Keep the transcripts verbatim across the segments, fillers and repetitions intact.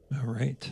All right.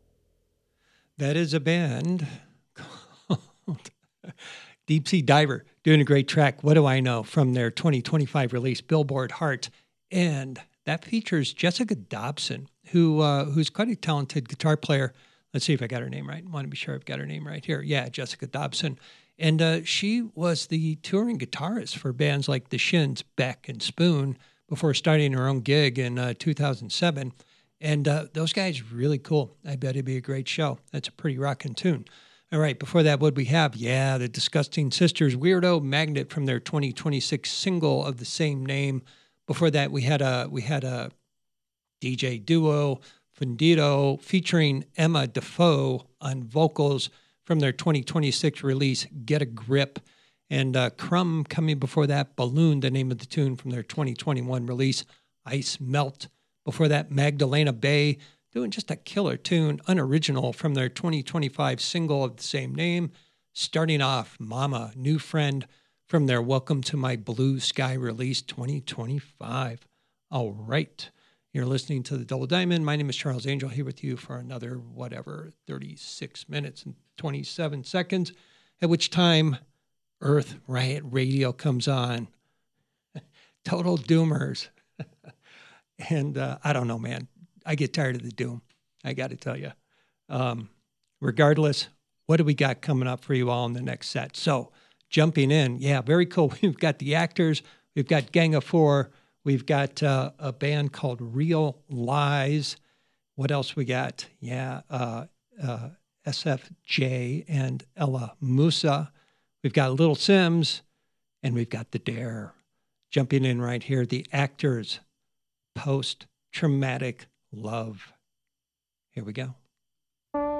That is a band called Deep Sea Diver, doing a great track, What Do I Know, from their twenty twenty-five release, Billboard Heart. And that features Jessica Dobson, who uh, who's quite a talented guitar player. Let's see if I got her name right. I want to be sure I've got her name right here. Yeah, Jessica Dobson. And uh, she was the touring guitarist for bands like The Shins, Beck, and Spoon before starting her own gig in uh, two thousand seven. And uh, those guys really cool. I bet it'd be a great show. That's a pretty rockin' tune. All right, before that, what we have? Yeah, the Disgusting Sisters, Weirdo Magnet from their twenty twenty-six single of the same name. Before that, we had a we had a D J duo, Fundido, featuring Emma Defoe on vocals from their twenty twenty-six release, Get a Grip. And uh, Crumb coming before that, Balloon, the name of the tune from their twenty twenty-one release, Ice Melt. Before that, Magdalena Bay, doing just a killer tune, unoriginal, from their twenty twenty-five single of the same name. Starting off, Mama, New Friend, from their Welcome to My Blue Sky release twenty twenty-five. All right. You're listening to The Double Diamond. My name is Charles Angel, here with you for another, whatever, thirty-six minutes and twenty-seven seconds, at which time Earth Riot Radio comes on. Total Doomers. And uh, I don't know, man. I get tired of the doom. I got to tell you. Um, regardless, what do we got coming up for you all in the next set? So jumping in, yeah, very cool. We've got the Actors. We've got Gang of Four. We've got uh, a band called Real Lies. What else we got? Yeah, uh, uh, S F J and Ella Musa. We've got Little Sims, and we've got The Dare. Jumping in right here, the Actors. Post-Traumatic Love. Here we go.